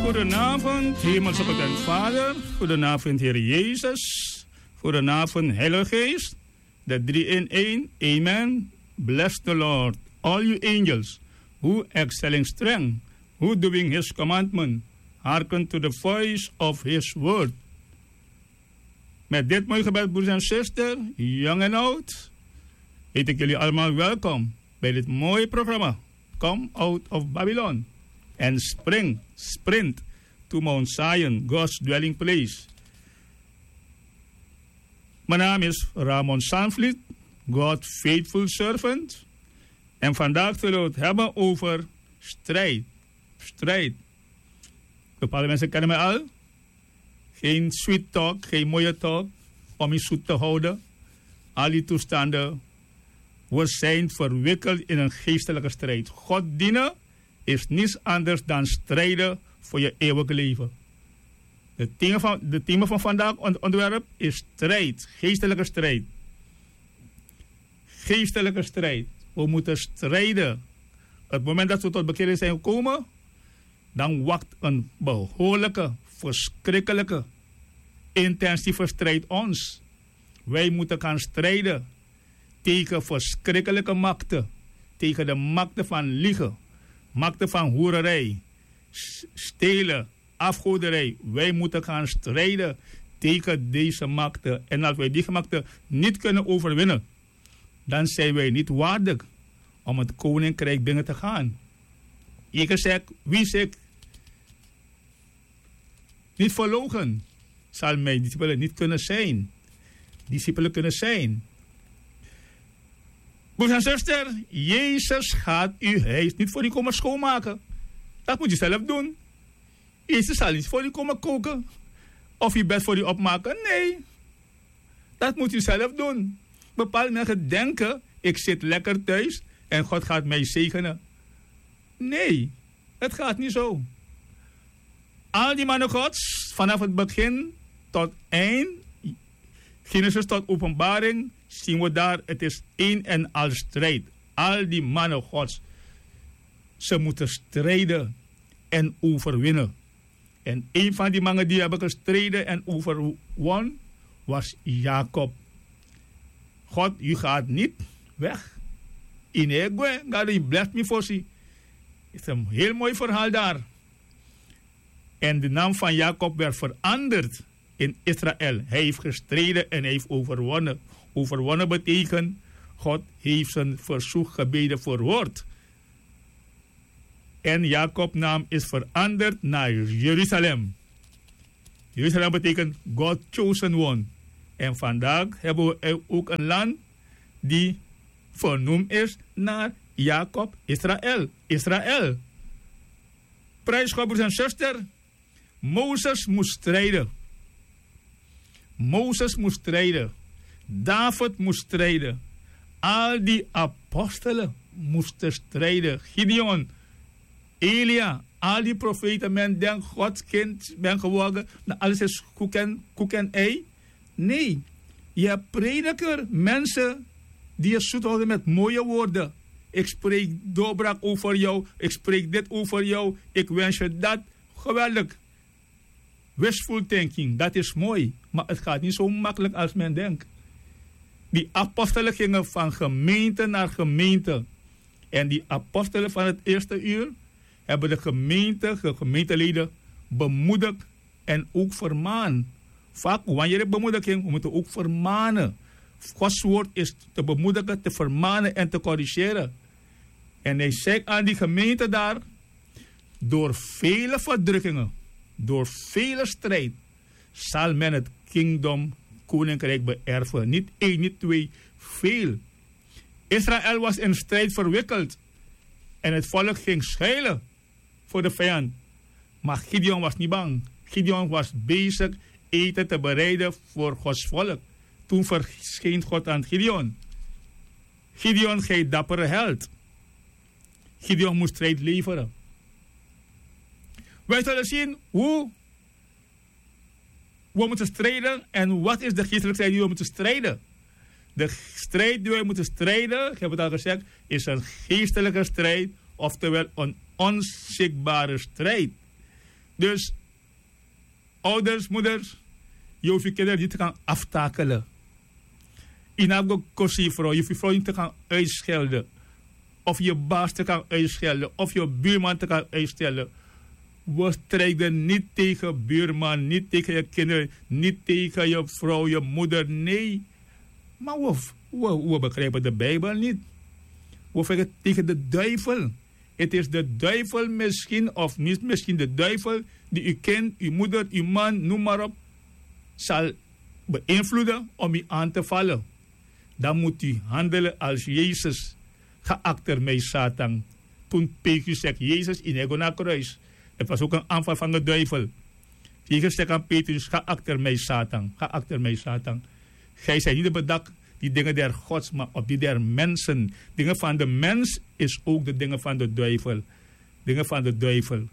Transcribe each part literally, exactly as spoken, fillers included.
Goedenavond, Hemelse God en Vader. Goedenavond, Heer Jezus. Goedenavond, Heilige Geest. De drie in één. Amen. Bless the Lord, all you angels, who excelling strength, who doing His commandment, hearken to the voice of His word. Met dit mooie gebed, broers en zusters, jong en oud, heet ik jullie allemaal welkom bij dit mooie programma. Come out of Babylon and spring, sprint to Mount Zion, God's dwelling place. Mijn naam is Ramon Sanvliet, God's faithful servant. En vandaag zullen we het hebben over strijd. Strijd. Bepaalde mensen kennen mij al. Geen sweet talk, geen mooie talk om je zoet te houden. Al die toestanden. We zijn verwikkeld in een geestelijke strijd. God dienen is niets anders dan strijden voor je eeuwige leven. De thema van, de thema van vandaag onderwerp is strijd. Geestelijke strijd. Geestelijke strijd. We moeten strijden. Het moment dat we tot bekering zijn gekomen, dan wacht een behoorlijke, verschrikkelijke, intensieve strijd ons. Wij moeten gaan strijden tegen verschrikkelijke machten. Tegen de machten van liegen, machten van hoererij, stelen, afgoderij. Wij moeten gaan strijden tegen deze machten. En als wij die machten niet kunnen overwinnen, dan zijn wij niet waardig om het koninkrijk binnen te gaan. Ik zeg, wie zegt niet verloochen, zal mijn discipelen niet kunnen zijn. Discipelen kunnen zijn. Broers en zusters, Jezus gaat uw huis niet voor u komen schoonmaken. Dat moet je zelf doen. Jezus zal niet voor u komen koken. Of je bed voor u opmaken. Nee. Dat moet u zelf doen. Bepaalde mensen denken, ik zit lekker thuis en God gaat mij zegenen. Nee, het gaat niet zo. Al die mannen Gods, vanaf het begin tot eind, Genesis tot Openbaring, zien we daar, het is één en al strijd. Al die mannen Gods, ze moeten strijden en overwinnen. En een van die mannen die hebben gestreden en overwon, was Jacob. God, u gaat niet weg. Inegwe, God, u blijft me voorzien. Het is een heel mooi verhaal daar. En de naam van Jacob werd veranderd in Israël. Hij heeft gestreden en hij heeft overwonnen. Overwonnen betekent, God heeft zijn verzoekgebeden verhoord. En Jacob naam is veranderd naar Jeruzalem. Jeruzalem betekent God chosen one. En vandaag hebben we ook een land die vernoemd is naar Jacob, Israël. Israël. Prijs God, broers en zusters. Mozes moest strijden. Mozes moest strijden. David moest strijden. Al die apostelen moesten strijden. Gideon, Elia, al die profeten. Men denkt Gods kind ben geworden. Nou, alles is koek en, koek en ei. Nee, je hebt prediker, mensen die je zoet houden met mooie woorden. Ik spreek doorbraak over jou. Ik spreek dit over jou. Ik wens je dat. Geweldig. Wishful thinking, dat is mooi. Maar het gaat niet zo makkelijk als men denkt. Die apostelen gingen van gemeente naar gemeente. En die apostelen van het eerste uur hebben de gemeente, de gemeenteleden bemoedigd en ook vermaan. Vaak, wanneer je bemoediging, we moeten ook vermanen. Gods woord is te bemoedigen, te vermanen en te corrigeren. En hij zegt aan die gemeente daar, door vele verdrukkingen, door vele strijd, zal men het kingdom, koninkrijk beërven. Niet één, niet twee, veel. Israël was in strijd verwikkeld. En het volk ging schuilen voor de vijand. Maar Gideon was niet bang. Gideon was bezig eten te bereiden voor Gods volk. Toen verscheen God aan Gideon. Gideon, gij dappere held. Gideon moest strijd leveren. Wij zullen zien hoe we moeten strijden en wat is de geestelijke strijd die we moeten strijden. De strijd die wij moeten strijden, ik heb het al gezegd, is een geestelijke strijd, oftewel een onzichtbare strijd. Dus, ouders, moeders, je hoeft je kinderen niet te gaan aftakelen. Inago kosi vrouw, je hoeft je vrouw niet te gaan uitschelden. Of je baas te gaan uitschelden. Of je buurman te gaan uitschelden. We strijden niet tegen buurman, niet tegen je kinderen, niet tegen je vrouw, je moeder. Nee. Maar we, we, we begrijpen de Bijbel niet. We zeggen tegen de duivel. Het is de duivel misschien, of niet misschien de duivel, die u kent, uw moeder, uw man, noem maar op, zal beïnvloeden om u aan te vallen. Dan moet u handelen als Jezus. Ga achter mij, Satan. Toen Petrus zegt, Jezus, in ego naar kruis. Het was ook een aanval van de duivel. Jezus zegt aan Petrus, ga achter mij, Satan. Ga achter mij, Satan. Gij zijt niet de bedak, die dingen der gods, maar op die der mensen. Dingen van de mens is ook de dingen van de duivel. Dingen van de duivel.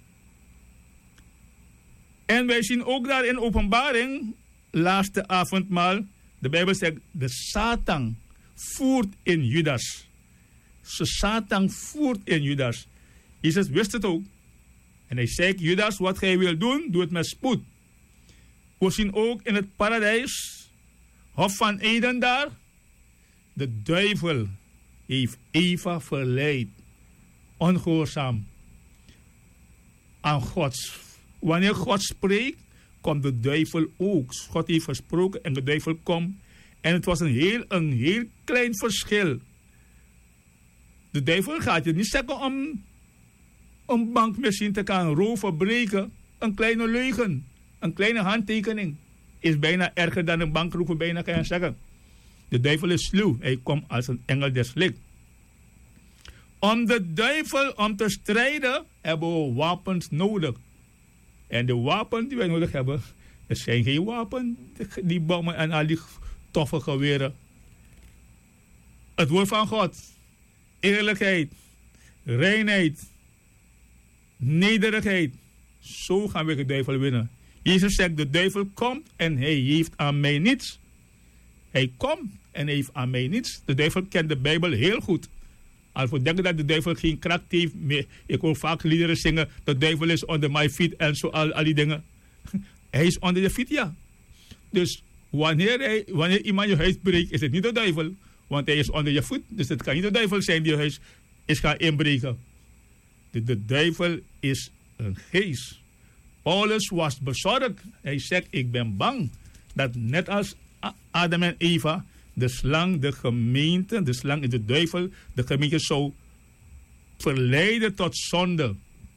En wij zien ook daar in Openbaring, laatste avondmaal, de Bijbel zegt, de Satan voert in Judas. De Satan voert in Judas. Jezus wist het ook. En hij zei, Judas, wat gij wil doen, doe het met spoed. We zien ook in het paradijs, Hof van Eden daar, de duivel heeft Eva verleid. Ongehoorzaam aan God. Wanneer God spreekt, komt de duivel ook. God heeft gesproken en de duivel komt. En het was een heel, een heel klein verschil. De duivel gaat je niet zeggen om een bankmachine te gaan roven, breken. Een kleine leugen, een kleine handtekening is bijna erger dan een bankroeven, bijna kan je zeggen. De duivel is sluw. Hij komt als een engel des lichts. Om de duivel, om te strijden, hebben we wapens nodig. En de wapens die wij nodig hebben, er zijn geen wapens, die bommen en al die toffe geweren. Het woord van God, eerlijkheid, reinheid, nederigheid. Zo gaan we de duivel winnen. Jezus zegt, de duivel komt en hij heeft aan mij niets. Hij komt en hij heeft aan mij niets. De duivel kent de Bijbel heel goed. Als we denken dat de duivel geen kracht heeft meer. Ik hoor vaak liederen zingen, de duivel is onder my feet en zo, al, al die dingen. Hij is onder je feet, ja. Dus wanneer, hij, wanneer iemand je huis breekt, is het niet de duivel. Want hij is onder je voet. Dus het kan niet de duivel zijn die je huis is gaan inbreken. De, de duivel is een geest. Paulus was bezorgd. Hij zegt, ik ben bang dat net als Adam en Eva, de slang, de gemeente, de slang is de duivel, de gemeente zou verleiden tot zonde.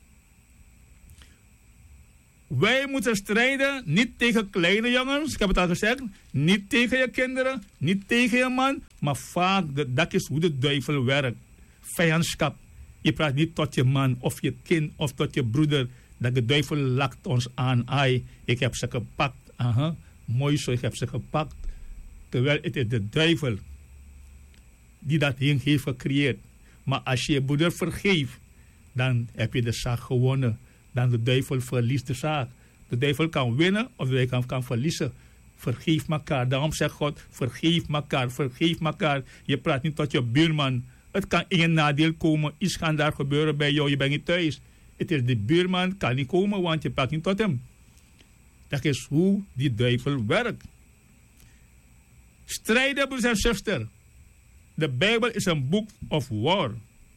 Wij moeten strijden niet tegen kleine jongens, ik heb het al gezegd, niet tegen je kinderen, niet tegen je man, maar vaak, de, dat is hoe de duivel werkt. Vijandschap. Je praat niet tot je man of je kind of tot je broeder, dat de duivel lakt ons aan. Ai, ik heb ze gepakt. Aha, mooi zo, ik heb ze gepakt. Terwijl het is de duivel die dat ding heeft gecreëerd. Maar als je je broeder vergeeft, dan heb je de zaak gewonnen. Dan de duivel verliest de zaak. De duivel kan winnen of de duivel kan, kan verliezen. Vergeef elkaar. Daarom zegt God, vergeef elkaar, vergeef elkaar. Je praat niet tot je buurman. Het kan in je nadeel komen. Iets kan daar gebeuren bij jou. Je bent niet thuis. Het is de buurman, kan niet komen, want je praat niet tot hem. Dat is hoe die duivel werkt. Strijden, broers en zusters. De Bijbel is een boek of war.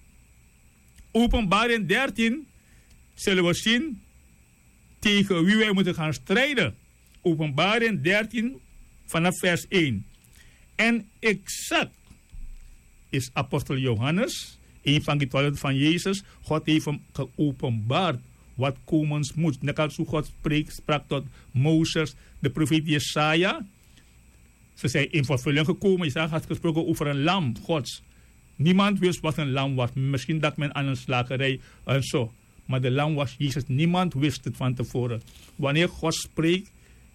Openbaring dertien zullen we zien tegen wie wij moeten gaan strijden. Openbaring dertien vanaf vers één. En exact is apostel Johannes, een van de twaalf van Jezus. God heeft hem geopenbaard wat komen moet. Net als hoe God spreekt, sprak tot Mozes, de profeet Jesaja. Ze zijn in vervulling gekomen. Jesaja had gesproken over een lam Gods. Niemand wist wat een lam was. Misschien dacht men aan een slagerij en zo. Maar de lam was Jezus. Niemand wist het van tevoren. Wanneer God spreekt,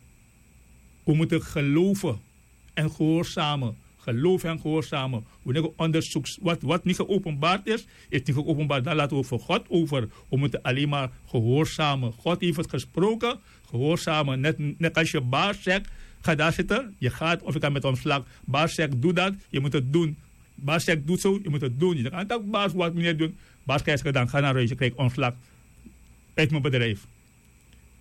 we moeten geloven en gehoorzamen. Geloof en gehoorzamen. Wanneer we onderzoeken wat, wat niet geopenbaard is, is niet geopenbaard. Dan laten we voor God over. We moeten alleen maar gehoorzamen. God heeft het gesproken, gehoorzamen. Net, net als je baas zegt, ga daar zitten. Je gaat of je kan met omslag. Baas zegt, doe dat. Je moet het doen. Baas zegt, doe zo. Je moet het doen. Je zegt, ah, baas, wat meneer doen. Baas krijgt dan, ga naar huis. Je krijgt omslag uit mijn bedrijf.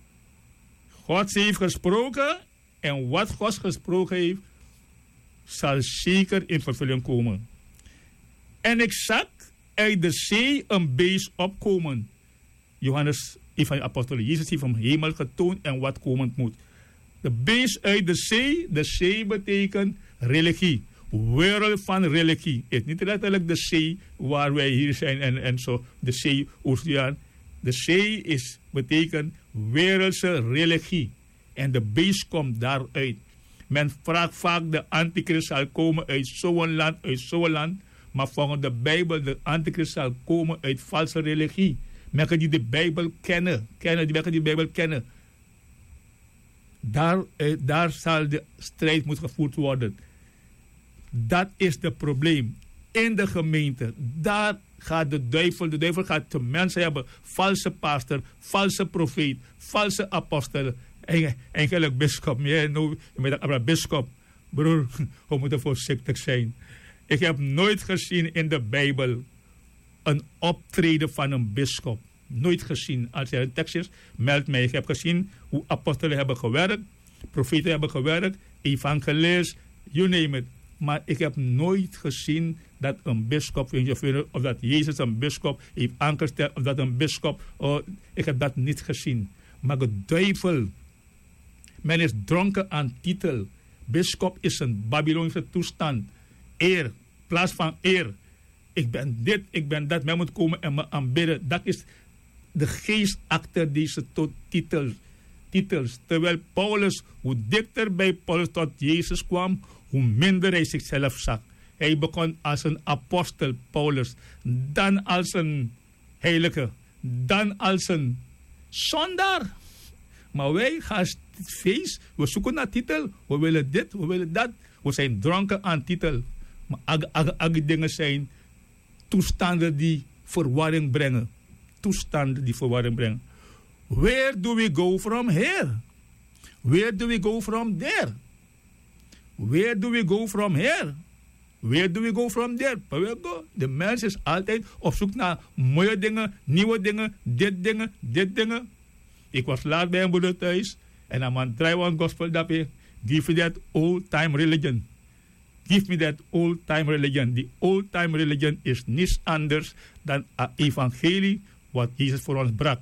God heeft gesproken en wat God gesproken heeft, zal zeker in vervulling komen. En ik zag uit de zee een beest opkomen. Johannes, een van de apostelen, Jezus heeft hem hemel getoond en wat komen moet. De beest uit de zee, de zee betekent religie. Wereld van religie. Het is niet letterlijk de zee waar wij hier zijn en, en zo, de zee Oceaan. De zee is, betekent wereldse religie. En de beest komt daaruit. Men vraagt vaak de antichrist zal komen uit zo'n land, uit zo'n land. Maar volgens de Bijbel, de antichrist zal komen uit valse religie. Mensen die de Bijbel kennen, kennen die mensen die de Bijbel kennen. Daar, eh, daar zal de strijd moeten gevoerd worden. Dat is het probleem. In de gemeente, daar gaat de duivel, de duivel gaat de mensen hebben. Valse pastor, valse profeet, valse apostel. Eigenlijk bischop, ja, nou, met bischop. Broer, we moeten voorzichtig zijn. Ik heb nooit gezien in de Bijbel een optreden van een bischop. Nooit gezien. Als er een tekst is, meld mij. Ik heb gezien hoe apostelen hebben gewerkt, profeten hebben gewerkt, evangelisten, you name it. Maar ik heb nooit gezien dat een bischop, of dat Jezus een bischop heeft aangesteld, of dat een bischop, oh, ik heb dat niet gezien. Maar de duivel, men is dronken aan titel. Bischop is een Babylonische toestand. Eer, plaats van eer. Ik ben dit, ik ben dat. Men moet komen en me aanbidden. Dat is de geest achter deze titels. titels. Terwijl Paulus, hoe dichter bij Paulus tot Jezus kwam, hoe minder hij zichzelf zag. Hij begon als een apostel, Paulus. Dan als een heilige. Dan als een zondaar. Maar wij gaan feest. We zoeken naar titel. We willen dit, we willen dat. We zijn dronken aan titel. Maar alle dingen zijn toestanden die verwarring brengen. Toestanden die verwarring brengen. Where do we go from here? Where do we go from there? Where do we go from here? Where do we go from there? We go. De mens is altijd op zoek naar mooie dingen, nieuwe dingen, dit dingen, dit dingen. Ik was laat bij een broeder thuis en dan man try one gospel daarbij. Give me that old time religion. Give me that old time religion. Die old time religion is niets anders dan het evangelie wat Jezus voor ons bracht.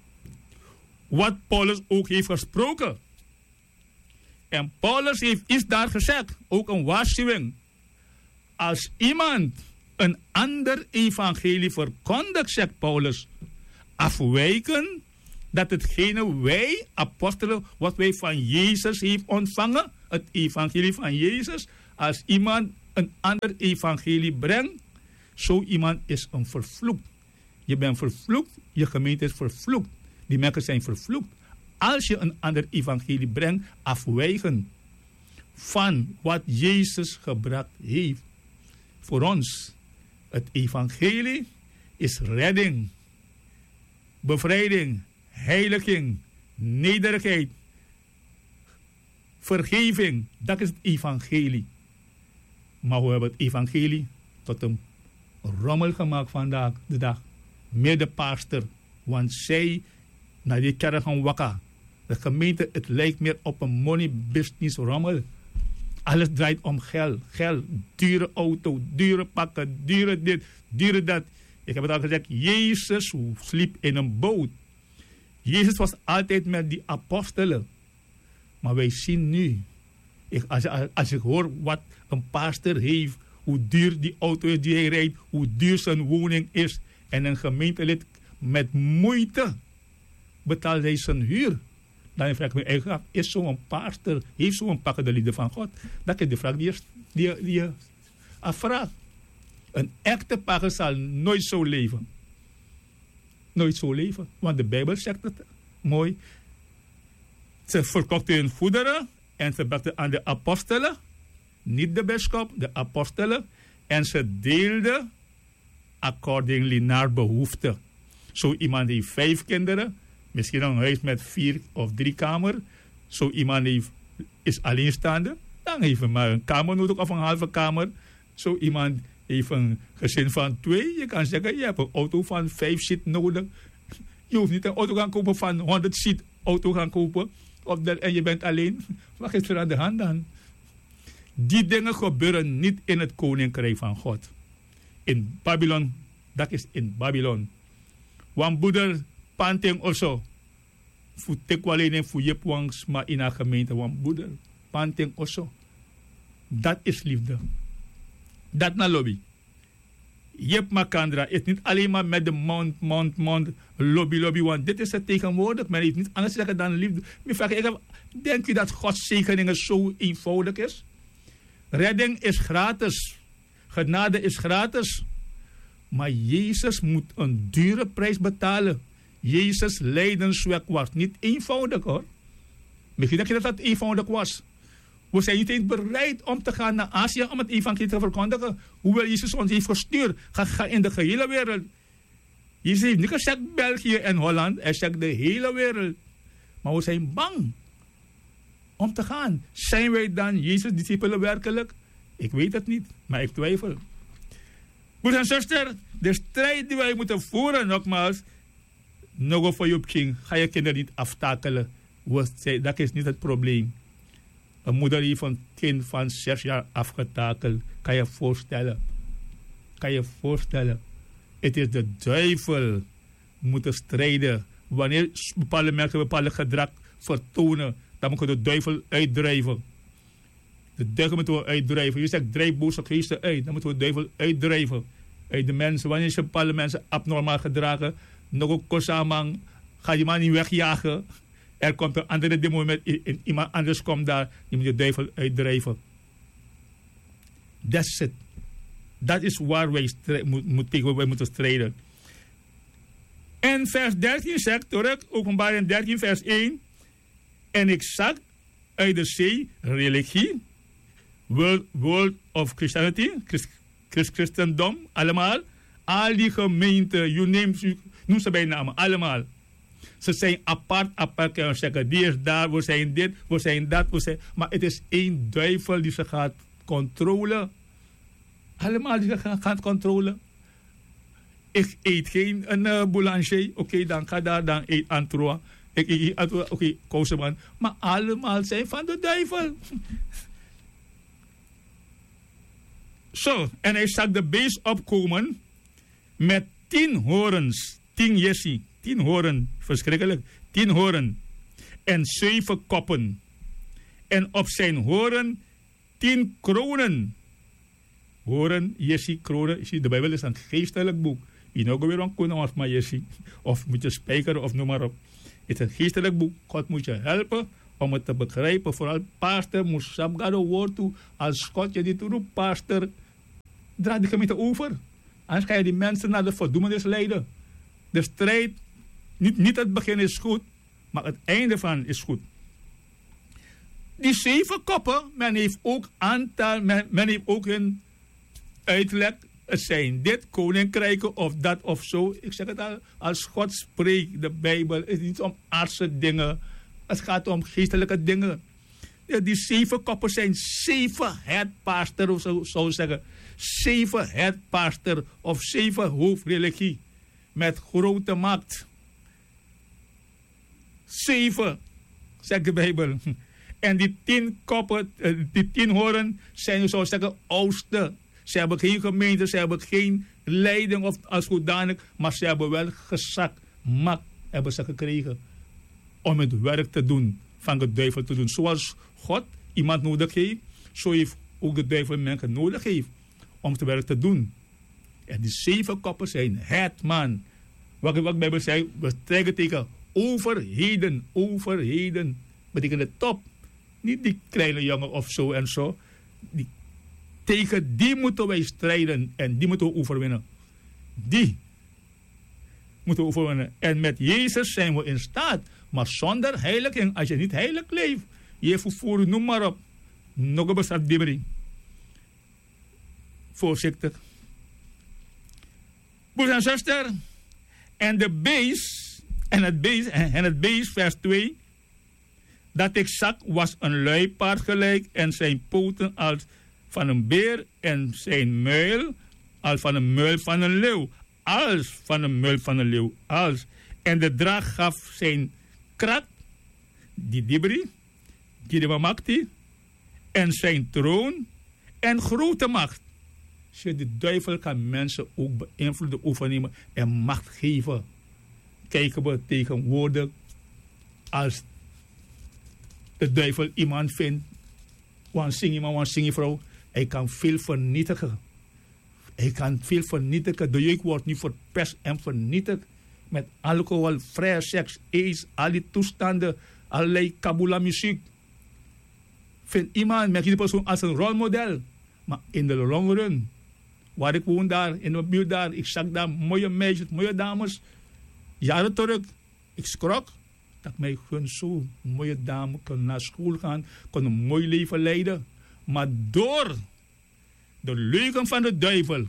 Wat Paulus ook heeft gesproken. En Paulus heeft iets daar gezegd, ook een waarschuwing. Als iemand een ander evangelie verkondigt, zegt Paulus, afwijken dat hetgene wij, apostelen, wat wij van Jezus heeft ontvangen, het evangelie van Jezus, als iemand een ander evangelie brengt, zo iemand is een vervloekt. Je bent vervloekt, je gemeente is vervloekt. Die mensen zijn vervloekt. Als je een ander evangelie brengt, afwijken van wat Jezus gebracht heeft. Voor ons, het evangelie is redding, bevrijding, heiliging, nederigheid, vergeving. Dat is het evangelie. Maar we hebben het evangelie tot een rommel gemaakt vandaag de dag. Meer de pastor, want zij naar die kerk gaan wakker. De gemeente, het lijkt meer op een money business rommel. Alles draait om geld. Geld, dure auto, dure pakken, dure dit, dure dat. Ik heb het al gezegd, Jezus sliep in een boot. Jezus was altijd met die apostelen. Maar wij zien nu, ik, als, als ik hoor wat een pastor heeft, hoe duur die auto is die hij rijdt, hoe duur zijn woning is. En een gemeentelid met moeite betaalt hij zijn huur. Dan vraag ik me eigenlijk af, is zo'n pastor, heeft zo'n pakken de liefde van God? Dat is de vraag die je, die, die je afvraagt. Een echte pastor zal nooit zo leven. Nooit zo leven. Want de Bijbel zegt het mooi. Ze verkochten hun goederen en ze brachten aan de apostelen. Niet de bischop, de apostelen. En ze deelden accordingly naar behoefte. Zo iemand heeft vijf kinderen. Misschien een huis met vier of drie kamer. Zo iemand heeft, is alleenstaande. Dan heeft hij maar een kamer nodig of een halve kamer. Zo iemand heeft een gezin van twee. Je kan zeggen, je hebt een auto van vijf seat nodig. Je hoeft niet een auto gaan kopen van honderd seat auto gaan kopen. Of dat, en je bent alleen. Wat is er aan de hand dan? Die dingen gebeuren niet in het koninkrijk van God. In Babylon, dat is in Babylon. Want broeder Panting also. Voor tekwalene voor je wangs, maar in een gemeente. Want broeder Panting also. Dat is liefde. Dat na lobby. Jep Makandra is niet alleen maar met de mond, mond, mond, lobby, lobby. Want dit is het tegenwoordig. Men heeft niet anders zeggen dan liefde. Denk u dat Gods zegeningen zo eenvoudig is? Redding is gratis. Genade is gratis. Maar Jezus moet een dure prijs betalen. Jezus lijdensweg was niet eenvoudig hoor. Misschien denk je dat dat eenvoudig was. We zijn niet eens bereid om te gaan naar Azië om het evangelie te verkondigen. Hoewel Jezus ons heeft gestuurd. Ga, ga in de gehele wereld. Jezus heeft niet gezegd België en Holland. Hij zegt de hele wereld. Maar we zijn bang om te gaan. Zijn wij dan Jezus' discipelen werkelijk? Ik weet het niet, maar ik twijfel. Broeders en zusters, de strijd die wij moeten voeren, nogmaals, nog voor je king, ga je kinderen niet aftakelen. Dat is niet het probleem. Een moeder heeft een kind van zes jaar afgetakeld. Kan je voorstellen? Kan je voorstellen? Het is de duivel moeten strijden. Wanneer bepaalde mensen bepaalde gedrag vertonen, dan moet je de duivel uitdrijven. De duivel moeten we uitdrijven. Je zegt drijf boze geesten uit. Dan moeten we de duivel uitdrijven. Uit de mensen. Wanneer je bepaalde mensen abnormaal gedragen, nog een kosamang, ga je maar niet wegjagen. Er komt een andere demo met iemand anders komt daar. Je moet de duivel uitdrijven. That's it. Dat is waar wij, moet, tegen wij moeten strijden. En vers dertien zegt, terug, Openbaring dertien vers één. En ik zag uit de zee religie, world, world of Christianity, Christ, Christ, Christendom, allemaal. Al die gemeenten, you name, noem ze bij namen, allemaal. Ze zijn apart, apart kunnen zeggen, die is daar, we zijn dit, we zijn dat, we zijn... Maar het is één duivel die ze gaat controleren. Allemaal die ze gaan, gaan controleren. Ik eet geen een uh, boulanger, oké, okay, dan ga daar, dan eet Antroa. Ik eet Antroa, oké, okay, Kouseman. Maar allemaal zijn van de duivel. Zo, so, en hij zag de beest opkomen met tien horens, tien jessie. Tien horen, verschrikkelijk. Tien horen. En zeven koppen. En op zijn horen tien kronen. Horen, Jessie, kronen. De Bijbel is een geestelijk boek. Je nou weer een koning of maar Jessie. Of moet je spijkeren of noem maar op. Het is een geestelijk boek. God moet je helpen om het te begrijpen. Vooral pastor moet sabgado woord toe. Als God je dit roept, pastor, draai de gemeente over. Anders ga je die mensen naar de verdoemenis leiden. De strijd, niet, niet het begin is goed, maar het einde van is goed. Die zeven koppen, men heeft ook aantal, men, men heeft ook een uitleg. Het zijn dit koninkrijken of dat of zo. Ik zeg het al, als God spreekt, de Bijbel, het is niet om aardse dingen. Het gaat om geestelijke dingen. Ja, die zeven koppen zijn zeven headpastor, of zo zou zeggen. Zeven headpastor of zeven hoofdreligie. Met grote macht. Zeven, zegt de Bijbel. En die tien koppen, die tien horen, zijn, zou zeggen, oudsten. Ze hebben geen gemeente, ze hebben geen leiding of als zodanig, maar ze hebben wel gezag, macht hebben ze gekregen om het werk te doen, van de duivel te doen. Zoals God iemand nodig heeft, zo heeft ook de duivel mensen nodig heeft om het werk te doen. En die zeven koppen zijn het man. Wat de Bijbel zei, we strijden tegen overheden, overheden. Betekent de top. Niet die kleine jongen of zo en zo. Die, tegen die moeten wij strijden en die moeten we overwinnen. Die moeten we overwinnen. En met Jezus zijn we in staat. Maar zonder heiliging, als je niet heilig leeft, je vervoer, noem maar op. Nog een bestaat dibbering. Voorzichtig. Broers en zuster, en de beest, en het beest, en het beest, vers twee, dat ik zag was een luipaard gelijk en zijn poten als van een beer en zijn muil als van een muil van een leeuw. Als van een muil van een leeuw, als. En de draak gaf zijn kracht, die Dibri, Gidewamakti en zijn troon en grote macht. De duivel kan mensen ook beïnvloeden, overnemen en macht geven. Kijken we tegenwoordig als de duivel iemand vindt, want zing iemand, want zing vrouw, hij kan veel vernietigen. Hij kan veel vernietigen. De jeugd wordt nu verpest en vernietigd met alcohol, vrije seks, aids, al die toestanden, allerlei kabula muziek. Vindt iemand met die persoon als een rolmodel, maar in de long run, waar ik woon daar, in de buurt daar, ik zag daar mooie meisjes, mooie dames, jaren terug, ik schrok. Dat mij gun zo mooie dame kunnen naar school gaan, kunnen een mooi leven leiden. Maar door de leugen van de duivel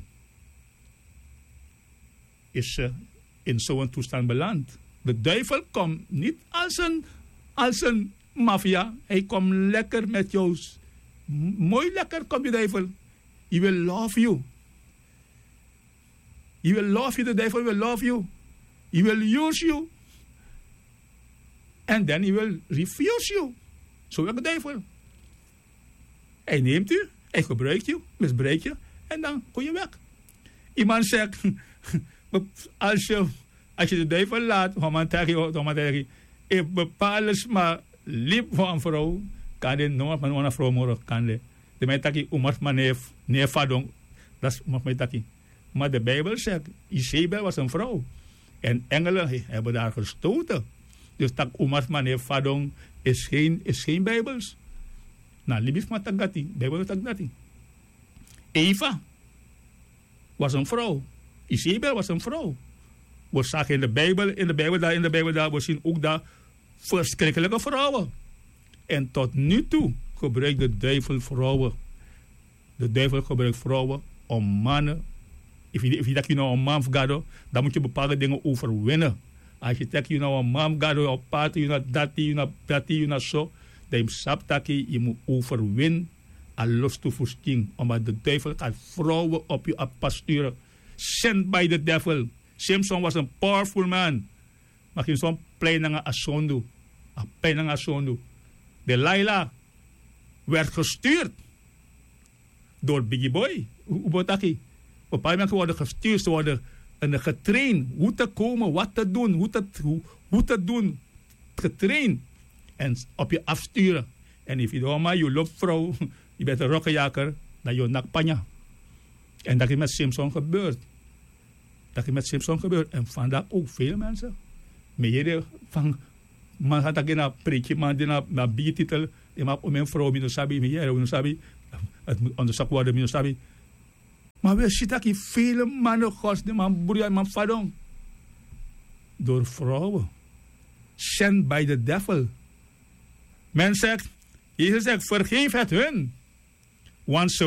is ze in zo'n toestand beland. De duivel komt niet als een, als een maffia. Hij komt lekker met jou. Mooi lekker komt de duivel. He will love you. He will love you. The devil will love you. He will use you. And then he will refuse you. Zo werkt de duivel. Hij neemt u, hij gebruikt u, misbruikt je en dan kom je weg. Iemand zegt, als je, als je de duivel laat, ik bepaal eens maar lief voor een vrouw, kan je nooit maar een vrouw mogen kan je. De mij taki umat maar neef, neef vadong, dat is mag mij taki. Maar de Bijbel zegt, Isabel was een vrouw en engelen hebben daar gestoten. Dus tak umat maar neef vadong is geen, is geen Bijbels. Nou, libis maar tagati, Bijbel tagati. Eva was een vrouw. Isabel was een vrouw. We zagen in de Bijbel, in de Bijbel daar, in de Bijbel daar, we zien ook daar verschrikkelijke vrouwen. En tot nu toe gebruikt de duivel vrouwen. De duivel gebruikt vrouwen om mannen. Als je, je denkt je nou een man gaat, dan moet je bepaalde dingen overwinnen. Als je denkt je nou een man gaat, op party, je nou dat, je nou dat, je nou zo. Dan saptaki, je moet overwinnen. Alles te voorzien. Omdat de duivel gaat vrouwen op je apart sturen. Sent by the devil. Samson was een powerful man. Maar geen zo'n plein naar Asondo. Een plein naar Asondo. Delilah werd gestuurd door Biggie Boy. Hoe wordt dat? Bepaalde mensen worden gestuurd, ze worden getraind. Hoe te komen, wat te doen, hoe te, hoe, hoe te doen. Getraind. En op je afsturen. En als je dan maar je loopt vrouw, je bent een rokkenjaker, dan je nakpanja. En dat is met Simpson gebeurd. Dat is met Simpson gebeurd. En vandaag ook veel mensen. Meer van, man gaat dat naar preekje, man die naar biertitel, die maakt om een vrouw, die sabi, die niet sabi, het moet onderzocht worden, die sabi. Maar we zien dat vele mannen gods, die man broer, man vadong. Door vrouwen. Sent by the devil. Men zegt, Jezus zegt, vergeef het hun. Want ze